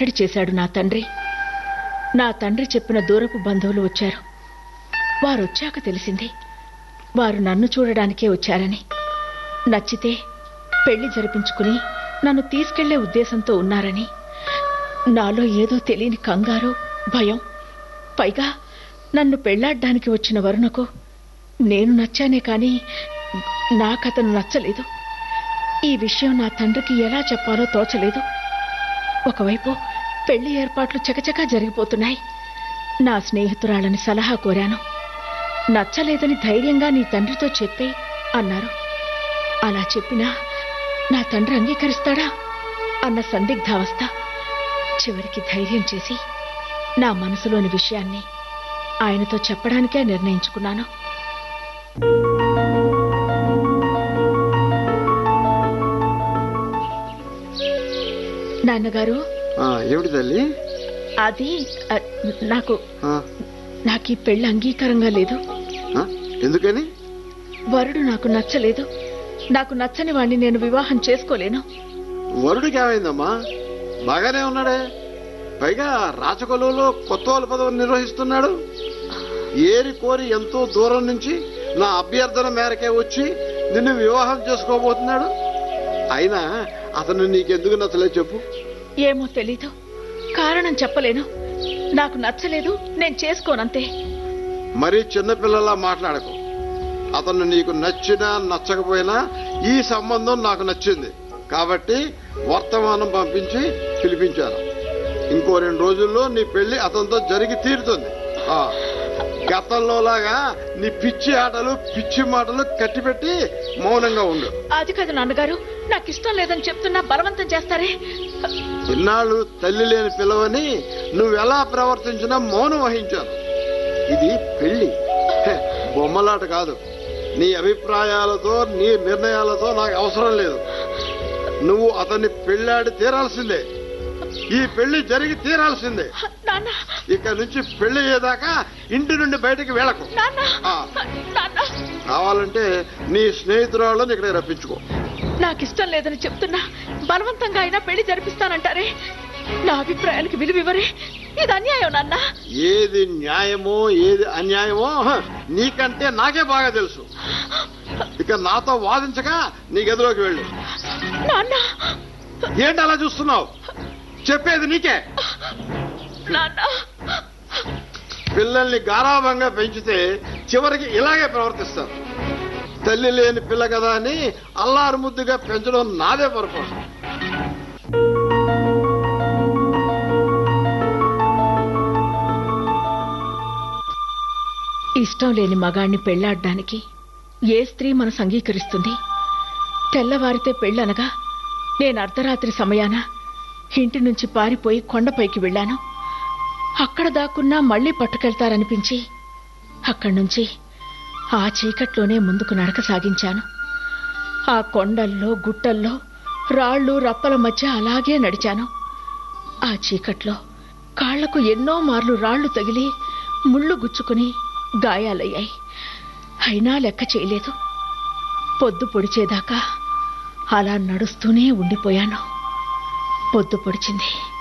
కట్టడి చేశాడు నా తండ్రి. నా తండ్రి చెప్పిన దూరపు బంధువులు వచ్చారు. వారొచ్చాక తెలిసింది వారు నన్ను చూడడానికే వచ్చారని. నచ్చితే పెళ్లి జరిపించుకుని నన్ను తీసుకెళ్లే ఉద్దేశంతో ఉన్నారని. నాలో ఏదో తెలియని కంగారు, భయం. పైగా నన్ను పెళ్లాడ్డానికి వచ్చిన వరుణకు నేను నచ్చానే కాని నాకతను నచ్చలేదు. ఈ విషయం నా తండ్రికి ఎలా చెప్పాలో తోచలేదు. ఒకవైపు పెళ్లి ఏర్పాట్లు చకచకా జరిగిపోతున్నాయి. నా స్నేహితురాళ్ళని సలహా కోరాను. నచ్చలేదని ధైర్యంగా నీ తండ్రితో చెప్పే అన్నారు. అలా చెప్పినా నా తండ్రి అంగీకరిస్తాడా అన్న సందిగ్ధావస్థ. చివరికి ధైర్యం చేసి నా మనసులోని విషయాన్ని ఆయనతో చెప్పడానికే నిర్ణయించుకున్నాను. నాన్నగారు. ఏమిటి తల్లి? అది నాకు ఈ పెళ్లి అంగీకారంగా లేదు. ఎందుకని? వరుడు నాకు నచ్చలేదు. నాకు నచ్చని వాణ్ణి నేను వివాహం చేసుకోలేను. వరుడికి ఏమైందమ్మా? బాగానే ఉన్నాడే. పైగా రాచకొలువులో కొత్తవాళ్ళ పదవిని నిర్వహిస్తున్నాడు. ఏరి కోరి ఎంతో దూరం నుంచి నా అభ్యర్థన మేరకే వచ్చి నిన్ను వివాహం చేసుకోబోతున్నాడు. అయినా అతను నీకెందుకు నచ్చలేదు చెప్పు? ఏమో తెలీదు. కారణం చెప్పలేను. నాకు నచ్చలేదు, నేను చేసుకోనంతే. మరీ చిన్నపిల్లలా మాట్లాడకు. అతను నీకు నచ్చినా నచ్చకపోయినా ఈ సంబంధం నాకు నచ్చింది కాబట్టి వర్తమానం పంపించి పిలిపించాను. ఇంకో 2 రోజుల్లో నీ పెళ్లి అతనితో జరిగి తీరుతుంది. గతంలోలాగా నీ పిచ్చి ఆటలు పిచ్చి మాటలు కట్టిపెట్టి మౌనంగా ఉండు. అది కాదు నాన్నగారు, నాకు ఇష్టం లేదని చెప్తున్నా బలవంతం చేస్తారే. ఇన్నాళ్ళు తల్లి లేని పిల్లవని నువ్వెలా ప్రవర్తించినా మౌనం వహించాను. ఇది పెళ్లి, బొమ్మలాట కాదు. నీ అభిప్రాయాలతో నీ నిర్ణయాలతో నాకు అవసరం లేదు. నువ్వు అతన్ని పెళ్లాడి తీరాల్సిందే. ఈ పెళ్లి జరిగి తీరాల్సిందే. ఇక నుంచి పెళ్లి అయ్యేదాకా ఇంటి నుండి బయటికి వెళ్ళకు. కావాలంటే నీ స్నేహితురాళ్ళని ఇక్కడికి రప్పించుకో. నాకు ఇష్టం లేదని చెప్తున్నా బలవంతంగా అయినా పెళ్లి జరిపిస్తానంటారే. నా అభిప్రాయానికి విలువివ్వరే. ఇది అన్యాయం నాన్న. ఏది న్యాయమో ఏది అన్యాయమో నీకంటే నాకే బాగా తెలుసు. ఇక నాతో వాదించగా నీ గదిలోకి వెళ్ళు. నాన్న ఏంటి అలా చూస్తున్నావు? చెప్పేది నీకే. పిల్లల్ని గారాభంగా పెంచితే చివరికి ఇలాగే ప్రవర్తిస్తారు. తల్లి లేని పిల్ల కదా అని అల్లారు ముద్దుగా పెంచడం నాదే పొరపాటు. ఇష్టం లేని మగాణ్ణి పెళ్లాడ్డానికి ఏ స్త్రీ మనసు అంగీకరిస్తుంది? తెల్లవారితే పెళ్ళనగా నేను అర్ధరాత్రి సమయాన ఇంటి నుంచి పారిపోయి కొండపైకి వెళ్ళాను. అక్కడ దాక్కున్నా మళ్లీ పట్టుకెళ్తారనిపించి అక్కడి నుంచి ఆ చీకట్లోనే ముందుకు నడక సాగించాను. ఆ కొండల్లో గుట్టల్లో రాళ్లు రప్పల మధ్య అలాగే నడిచాను. ఆ చీకట్లో కాళ్లకు ఎన్నో మార్లు రాళ్లు తగిలి ముళ్ళు గుచ్చుకుని గాయాలయ్యాయి. అయినా లెక్క చేయలేదు. పొద్దు పొడిచేదాకా అలా నడుస్తూనే ఉండిపోయాను. పొద్దు పొడిచింది.